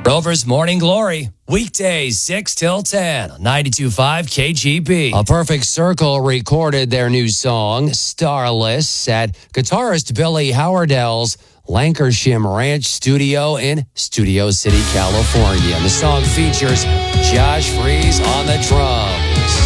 Rover's Morning Glory, weekdays 6 till 10, 92.5 KGB. A Perfect Circle recorded their new song, Starless, at guitarist Billy Howardell's Lancashire Ranch studio in Studio City, California. And the song features Josh Freese on the drums.